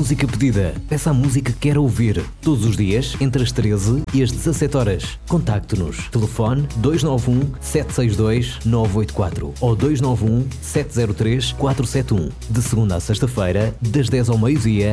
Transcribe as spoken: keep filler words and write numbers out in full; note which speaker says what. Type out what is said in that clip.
Speaker 1: música pedida. Peça a música que quer ouvir. Todos os dias, entre as treze e as dezassete horas. Contacte-nos. Telefone dois nove um, sete seis dois, nove oito quatro ou dois nove um, sete zero três, quatro sete um. De segunda a sexta-feira, das dez ao meio-dia,